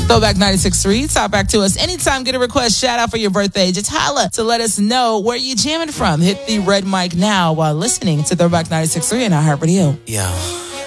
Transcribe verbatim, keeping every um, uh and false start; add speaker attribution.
Speaker 1: Throwback ninety-six point three. Talk back to us anytime. Get a request, shout out for your birthday. Just holla to let us know where you jamming from. Hit the red mic now while listening to Throwback ninety-six point three and iHeartRadio.
Speaker 2: Yeah.